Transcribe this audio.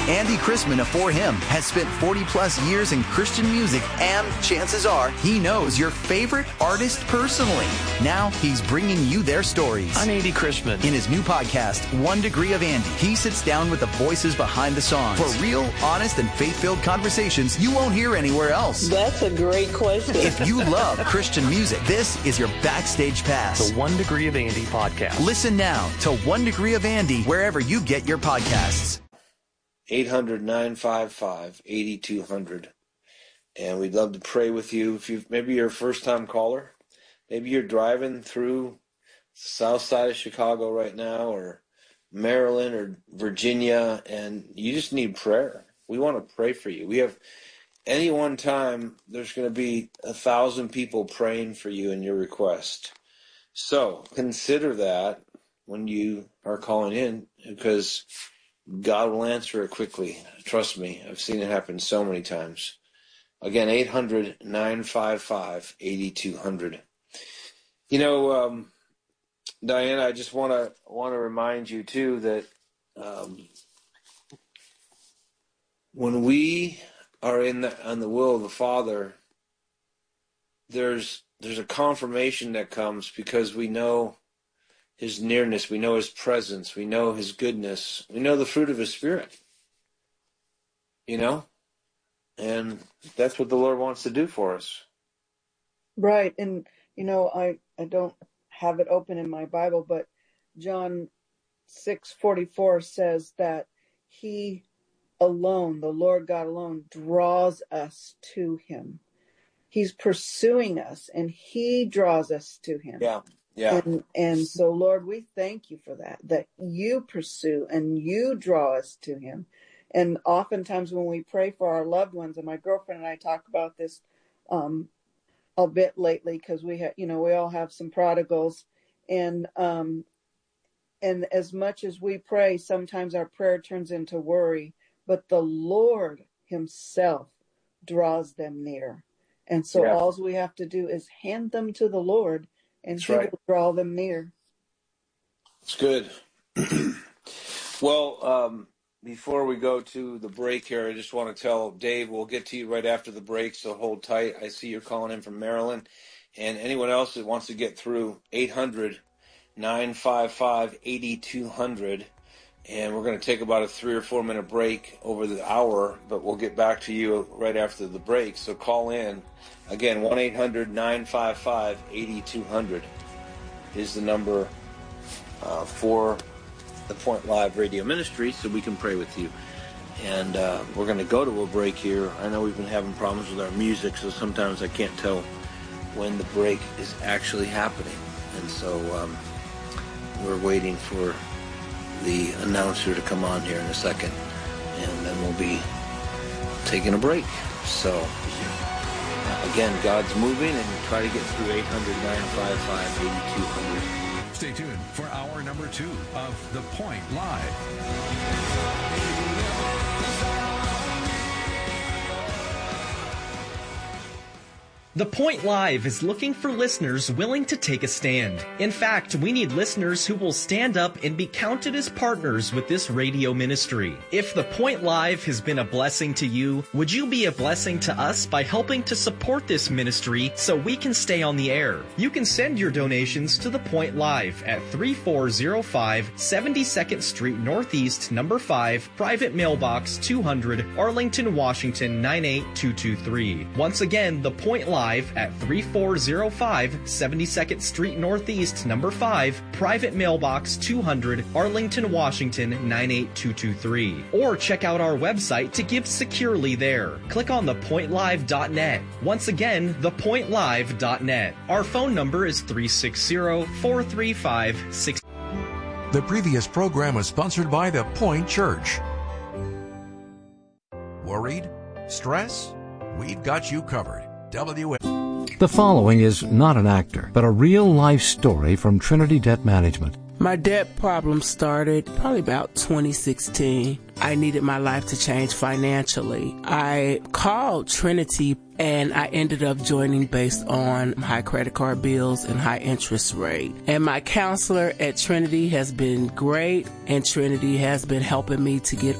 Andy Chrisman of For Him has spent 40-plus years in Christian music, and chances are he knows your favorite artist personally. Now he's bringing you their stories. I'm Andy Chrisman. In his new podcast, 1 Degree of Andy, he sits down with the voices behind the songs for real, honest, and faith-filled conversations you won't hear anywhere else. That's a great question. If you love Christian music, this is your backstage pass. The 1 Degree of Andy podcast. Listen now to 1 Degree of Andy wherever you get your podcasts. 800-955-8200. And we'd love to pray with you. If maybe you're a first-time caller, maybe you're driving through the south side of Chicago right now, or Maryland or Virginia, and you just need prayer. We want to pray for you. We have, any one time, there's going to be 1,000 people praying for you in your request. So consider that when you are calling in, because God will answer it quickly. Trust me, I've seen it happen so many times. Again, 800-955-8200. You know, Diana, I just want to remind you too that when we are on the will of the Father, there's a confirmation that comes because we know His nearness, we know His presence, we know His goodness, we know the fruit of His Spirit. You know, and that's what the Lord wants to do for us. Right, and you know, I don't have it open in my Bible, but John 6:44 says that He alone, the Lord God alone, draws us to Him. He's pursuing us, and He draws us to Him. Yeah. And so, Lord, we thank you for that you pursue and you draw us to Him. And oftentimes when we pray for our loved ones, and my girlfriend and I talk about this a bit lately, because we all have some prodigals, and as much as we pray, sometimes our prayer turns into worry, but the Lord Himself draws them near. And so all we have to do is hand them to the Lord, and He will draw them near. It's good. Well, before we go to the break here, I just want to tell Dave, we'll get to you right after the break, so hold tight. I see you're calling in from Maryland. And anyone else that wants to get through, 800-955-8200. And we're going to take about a 3 or 4 minute break over the hour, but we'll get back to you right after the break. So call in. Again, 1-800-955-8200 is the number for the Point Live Radio Ministry, so we can pray with you. And we're going to go to a break here. I know we've been having problems with our music, so sometimes I can't tell when the break is actually happening. And so we're waiting for the announcer to come on here in a second, and then we'll be taking a break. So again, God's moving, and try to get through 800-955-8200. Stay tuned for hour number 2 of The Point Live. The Point Live is looking for listeners willing to take a stand. In fact, we need listeners who will stand up and be counted as partners with this radio ministry. If The Point Live has been a blessing to you, would you be a blessing to us by helping to support this ministry so we can stay on the air? You can send your donations to The Point Live at 3405 72nd Street Northeast, number 5, Private Mailbox 200, Arlington, Washington 98223. Once again, The Point Live at 3405 72nd Street Northeast, number 5, Private Mailbox 200, Arlington, Washington 98223. Or check out our website to give securely there. Click on thepointlive.net. Once again, thepointlive.net. Our phone number is 360-435-6. The previous program was sponsored by The Point Church. Worried? Stress? We've got you covered. The following is not an actor, but a real-life story from Trinity Debt Management. My debt problem started probably about 2016. I needed my life to change financially. I called Trinity, and I ended up joining based on high credit card bills and high interest rate. And my counselor at Trinity has been great, and Trinity has been helping me to get